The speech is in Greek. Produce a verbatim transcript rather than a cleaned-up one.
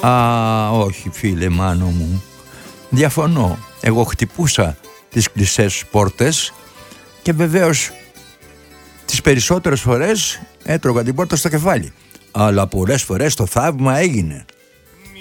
Α, όχι φίλε Μάνο μου, διαφωνώ. Εγώ χτυπούσα τις κλειστές πόρτες και βεβαίως τις περισσότερες φορές έτρωγα την πόρτα στο κεφάλι. Αλλά πολλές φορές το θαύμα έγινε.